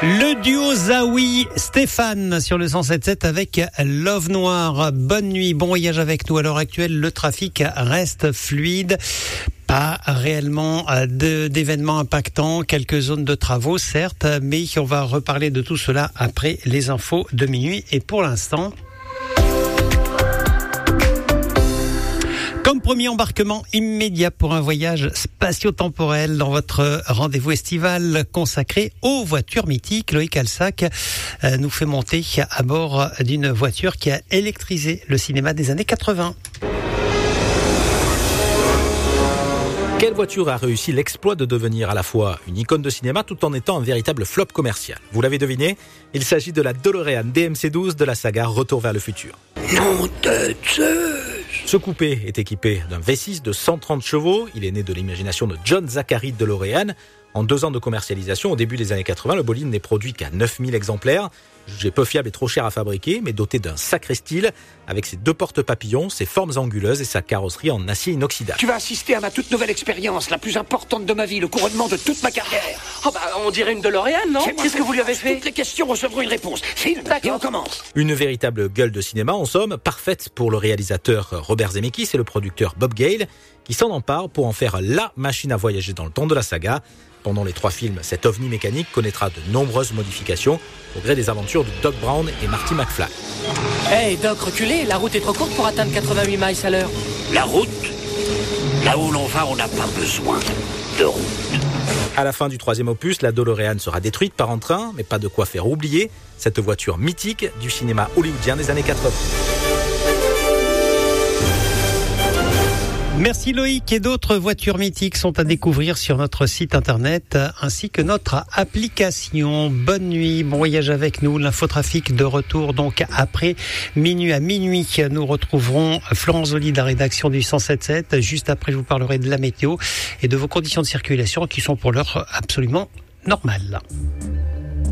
Le duo Zawi Stéphane sur le 107.7 avec Love Noir. Bonne nuit, bon voyage avec nous. À l'heure actuelle, le trafic reste fluide. Pas réellement d'événements impactants, quelques zones de travaux certes, mais on va reparler de tout cela après les infos de minuit. Et pour l'instant, comme premier embarquement immédiat pour un voyage spatio-temporel dans votre rendez-vous estival consacré aux voitures mythiques, Loïc Alsac nous fait monter à bord d'une voiture qui a électrisé le cinéma des années 80. Quelle voiture a réussi l'exploit de devenir à la fois une icône de cinéma tout en étant un véritable flop commercial? Vous l'avez deviné, il s'agit de la DeLorean DMC-12 de la saga Retour vers le futur. Nom de Zeus! Ce coupé est équipé d'un V6 de 130 chevaux. Il est né de l'imagination de John Zachary DeLorean. En 2 ans de commercialisation, au début des années 80, le bolide n'est produit qu'à 9000 exemplaires. Jugé peu fiable et trop cher à fabriquer, mais doté d'un sacré style, avec ses 2 portes papillons, ses formes anguleuses et sa carrosserie en acier inoxydable. Tu vas assister à ma toute nouvelle expérience, la plus importante de ma vie, le couronnement de toute ma carrière. Oh bah, on dirait une DeLorean, non? Qu'est-ce que vous lui avez fait? Toutes les questions recevront une réponse. Filme, et on commence. Une véritable gueule de cinéma, en somme, parfaite pour le réalisateur Robert Zemeckis et le producteur Bob Gale, qui s'en emparent pour en faire la machine à voyager dans le temps de la saga. Pendant les 3 films, cet ovni mécanique connaîtra de nombreuses modifications au gré des aventures de Doc Brown et Marty McFly. Hey Doc, reculez, la route est trop courte pour atteindre 88 miles à l'heure. La route, là où l'on va, on n'a pas besoin de route. À la fin du 3e opus, la DeLorean sera détruite par un train, mais pas de quoi faire oublier cette voiture mythique du cinéma hollywoodien des années 80. Merci Loïc, et d'autres voitures mythiques sont à découvrir sur notre site internet ainsi que notre application. Bonne nuit, bon voyage avec nous. L'infotrafic de retour donc après minuit. À minuit, nous retrouverons Florence Zoli de la rédaction du 107.7. Juste après, je vous parlerai de la météo et de vos conditions de circulation qui sont pour l'heure absolument normales.